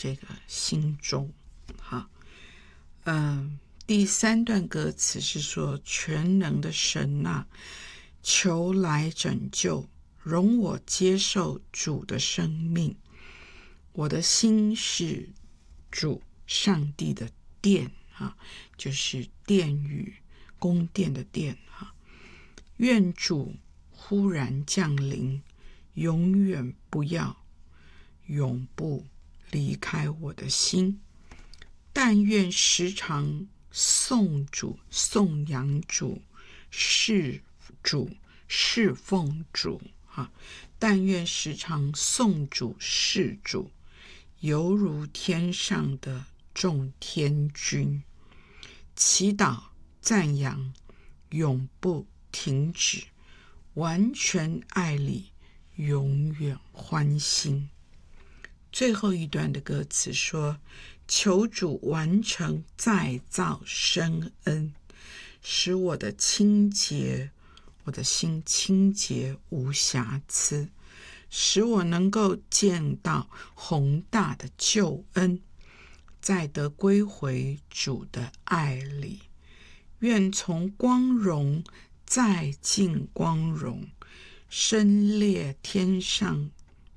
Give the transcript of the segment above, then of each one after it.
这个心中。好，第3段歌词是说，全能的神啊，求来拯救，容我接受主的生命。我的心是主上帝的殿，就是殿宇，宫殿的殿。愿主忽然降临，永远不要，永不离开我的心。但愿时常颂主、颂扬主、侍奉主。但愿时常颂主、侍主，犹如天上的众天君。祈祷、赞扬，永不停止，完全爱里，永远欢欣。最后一段的歌词说，求主完成再造深恩，使我的心清洁无瑕疵，使我能够见到宏大的救恩，再得归回主的爱里。愿从光荣再进光荣，身列天上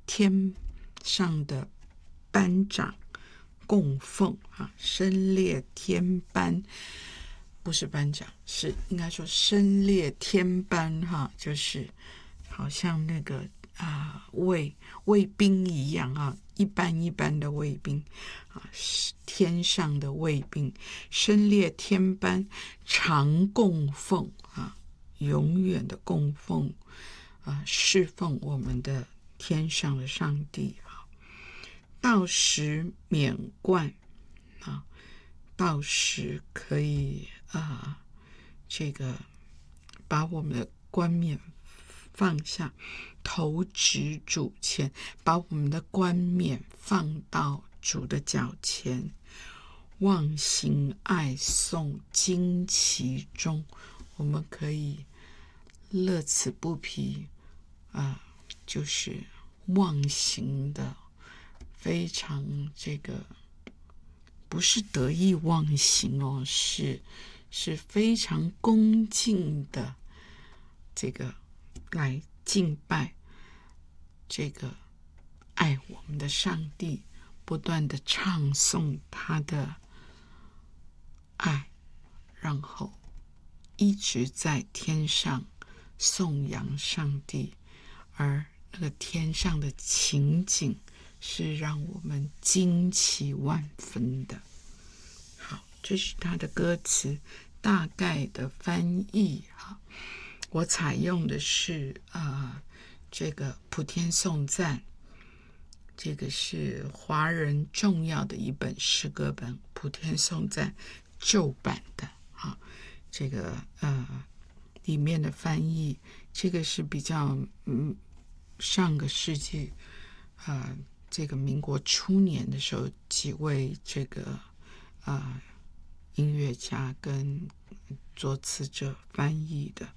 的班长供奉。身列天班，不是班长，是应该说身列天班，就是好像那个卫兵一样，一般一般的卫兵，天上的卫兵，身列天班，常供奉，永远的供奉，侍奉我们的天上的上帝。到时免冠，到时可以这个把我们的冠冕放下，投掷主前，把我们的冠冕放到主的脚前，忘形爱颂旌旗中，我们可以乐此不疲，就是忘形的，非常这个不是得意忘形哦，是非常恭敬的这个来敬拜这个爱我们的上帝，不断的唱颂他的爱，然后一直在天上颂扬上帝，而那个天上的情景是让我们惊奇万分的。好，这是他的歌词大概的翻译。我采用的是这个普天颂赞，这个是华人重要的一本诗歌本，普天颂赞旧版的。这个里面的翻译，这个是比较上个世纪这个民国初年的时候，几位这个音乐家跟作词者翻译的。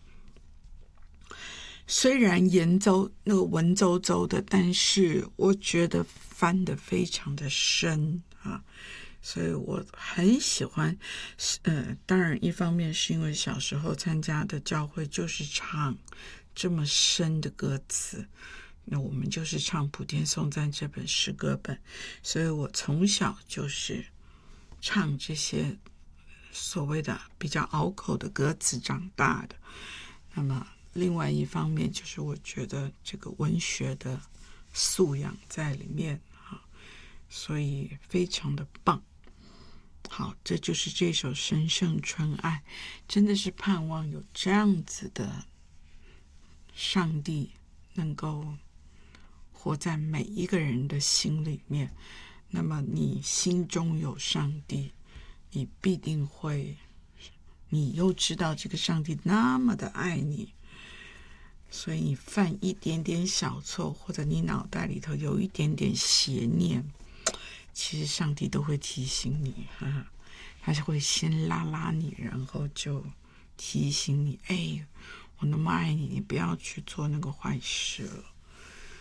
虽然那个文绉绉的，但是我觉得翻得非常的深所以我很喜欢。当然一方面是因为小时候参加的教会就是唱这么深的歌词，那我们就是唱普天颂赞这本诗歌本，所以我从小就是唱这些所谓的比较拗口的歌词长大的。那么另外一方面就是我觉得这个文学的素养在里面所以非常的棒。好，这就是这首《神圣纯爱》，真的是盼望有这样子的上帝能够活在每一个人的心里面。那么你心中有上帝，你必定会，你又知道这个上帝那么的爱你，所以你犯一点点小错，或者你脑袋里头有一点点邪念，其实上帝都会提醒你，他是会先拉拉你，然后就提醒你，我那么爱你，你不要去做那个坏事了。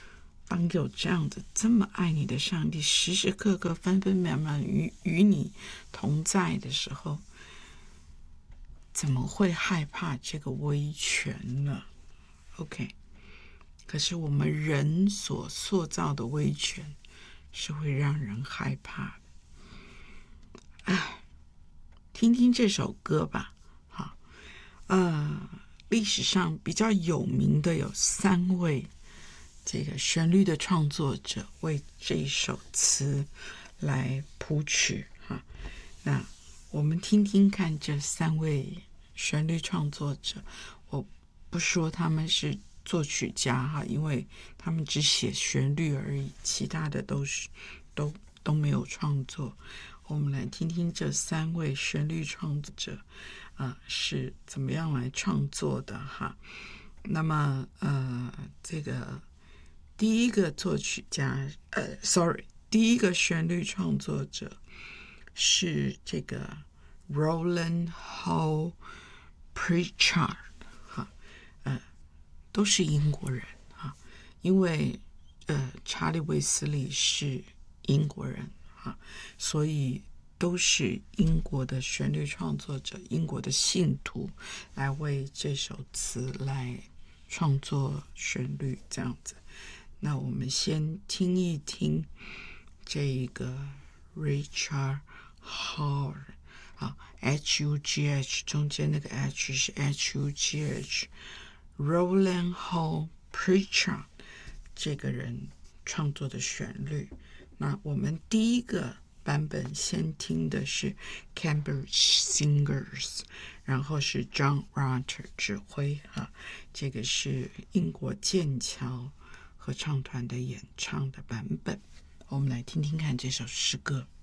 当有这样子这么爱你的上帝，时时刻刻分分秒秒与你同在的时候，怎么会害怕这个威权呢 ？OK， 可是我们人所塑造的威权是会让人害怕的。哎，听听这首歌吧。好，历史上比较有名的有3位这个旋律的创作者为这一首词来谱曲哈。那我们听听看这3位旋律创作者，我不说他们是作曲家哈，因为他们只写旋律而已，其他的都没有创作。我们来听听这3位旋律创作者是怎么样来创作的哈。那么这个第一个作曲家第一个旋律创作者是这个 Roland Hall Pritchard 哈，都是英国人哈，因为查理卫斯理是英国人哈，所以都是英国的旋律创作者，英国的信徒来为这首词来创作旋律这样子。那我们先听一听这个 Richard Hall H-U-G-H 中间那个 H 是 H-U-G-H Roland Hall Pritchard 这个人创作的旋律。那我们第一个版本先听的是 Cambridge Singers， 然后是 John Rutter 指挥这个是英国剑桥合唱团的演唱的版本。我们来听听看这首诗歌。